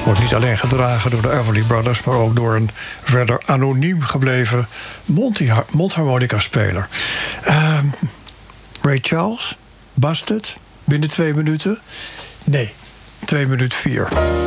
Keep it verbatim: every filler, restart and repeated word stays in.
Wordt niet alleen gedragen door de Everly Brothers, maar ook door een verder anoniem gebleven mondharmonica-speler. Uh, Ray Charles, Busted, binnen twee minuten? Nee, twee minuten vier.